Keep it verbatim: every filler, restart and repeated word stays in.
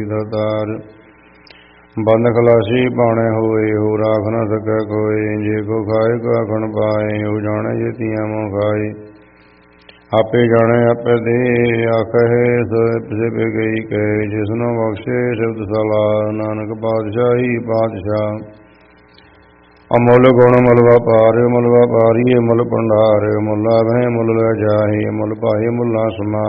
ਦਾਤਾਰ ਬੰਦ ਖਲਾਸੀ ਬਾਣੇ ਹੋਏ, ਹੋ ਰਾਖ ਨ ਸਕੈ ਕੋਏ। ਜੇ ਕੋ ਖਾਏ ਕੋ ਆਖਣ ਪਾਏ, ਹੋ ਜਾਣੇ ਜੇ ਤੀਆਂ ਮੋ ਖਾਏ। ਆਪੇ ਜਾਣੇ ਆਪੇ ਦੇ, ਆਖੇ ਸਿਪ ਗਈ ਕਹੇ। ਜਿਸਨੂੰ ਬਖਸ਼ੇ ਸ਼ਬਦ ਸਲਾਹ, ਨਾਨਕ ਪਾਤਸ਼ਾਹੀ ਪਾਤਸ਼ਾਹ। ਅਮੁੱਲ ਗੁਣ ਮੁੱਲ ਵਪਾਰ, ਮੁੱਲ ਵਪਾਰੀਏ ਮੁੱਲ ਭੰਡਾਰ। ਮੁੱਲਾ ਭੈ ਮੁੱਲ ਲੈ ਜਾਹੇ, ਮੁੱਲ ਭਾਏ ਮੁੱਲਾ ਸਮਾਰ।